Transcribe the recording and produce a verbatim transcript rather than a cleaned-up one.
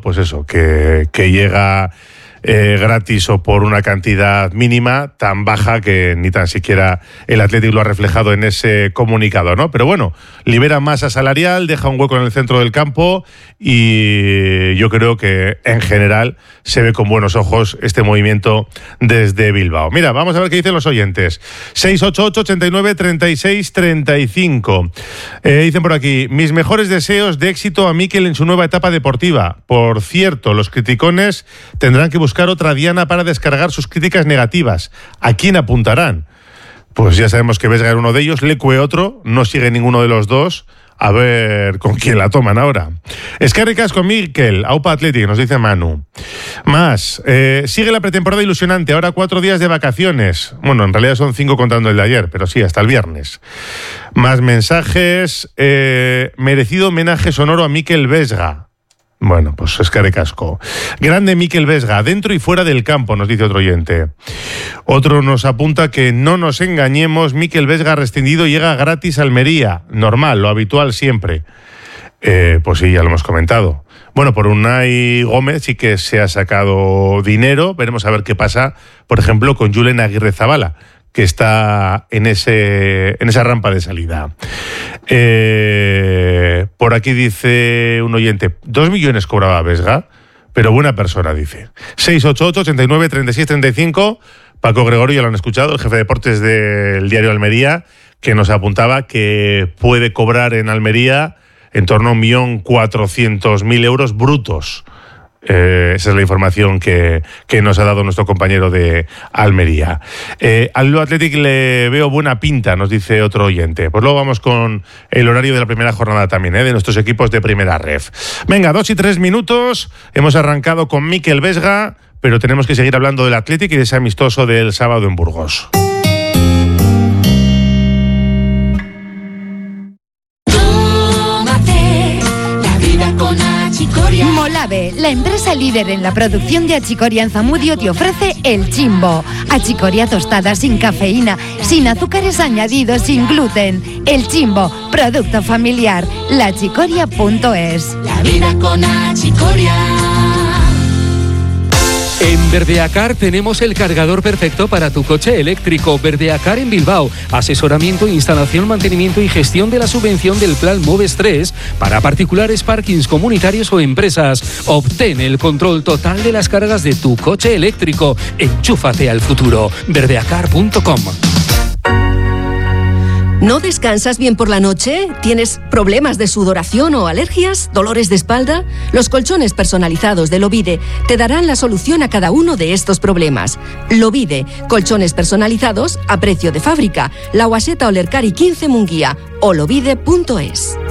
pues eso, que, que llega eh, gratis o por una cantidad mínima tan baja que ni tan siquiera el Athletic lo ha reflejado en ese comunicado, ¿no? Pero bueno, libera masa salarial, deja un hueco en el centro del campo y yo creo que en general se ve con buenos ojos este movimiento desde Bilbao. Mira, vamos a ver qué dicen los oyentes. seis ocho ocho, ochenta y nueve, treinta y seis, treinta y cinco. Eh, dicen por aquí, mis mejores deseos de éxito a Mikel en su nueva etapa deportiva. Por cierto, los criticones tendrán que buscar otra diana para descargar sus críticas negativas. ¿A quién apuntarán? Pues ya sabemos que Vesga era uno de ellos, Lecue otro, no sigue ninguno de los dos. A ver con quién la toman ahora. Escarricas con Mikel, Aupa Athletic, nos dice Manu. Más, eh, sigue la pretemporada ilusionante, ahora cuatro días de vacaciones. Bueno, en realidad son cinco contando el de ayer, pero sí, hasta el viernes. Más mensajes, eh, merecido homenaje sonoro a Mikel Vesga. Bueno, pues es que de casco. Grande Mikel Vesga, dentro y fuera del campo, nos dice otro oyente. Otro nos apunta que no nos engañemos, Mikel Vesga rescindido llega gratis a Almería. Normal, lo habitual siempre. Eh, pues sí, ya lo hemos comentado. Bueno, por Unai Gómez sí que se ha sacado dinero. Veremos a ver qué pasa, por ejemplo, con Julen Aguirrezabala, que está en ese en esa rampa de salida. Eh, por aquí dice un oyente, dos millones cobraba Vesga, pero buena persona, dice. seis ocho ocho, ochenta y nueve, treinta y seis, treinta y cinco. Paco Gregorio, ya lo han escuchado, el jefe de deportes del diario Almería, que nos apuntaba que puede cobrar en Almería en torno a un millón cuatrocientos mil euros brutos. Eh, esa es la información que, que nos ha dado nuestro compañero de Almería. Eh, al Athletic le veo buena pinta, nos dice otro oyente. Pues luego vamos con el horario de la primera jornada también, ¿eh? De nuestros equipos de primera ref. Venga, dos y tres minutos. Hemos arrancado con Mikel Vesga, pero tenemos que seguir hablando del Athletic y de ese amistoso del sábado en Burgos. Molave, la empresa líder en la producción de achicoria en Zamudio, te ofrece El Chimbo. Achicoria tostada sin cafeína, sin azúcares añadidos, sin gluten. El Chimbo, producto familiar. la achicoria punto es. La vida con achicoria. En Verdeacar tenemos el cargador perfecto para tu coche eléctrico. Verdeacar en Bilbao. Asesoramiento, instalación, mantenimiento y gestión de la subvención del Plan Moves tres para particulares, parkings comunitarios o empresas. Obtén el control total de las cargas de tu coche eléctrico. Enchúfate al futuro. verdeacar punto com. ¿No descansas bien por la noche? ¿Tienes problemas de sudoración o alergias? ¿Dolores de espalda? Los colchones personalizados de Lovide te darán la solución a cada uno de estos problemas. Lovide, colchones personalizados a precio de fábrica. La Guaseta Olercari quince Munguía o lovide punto es.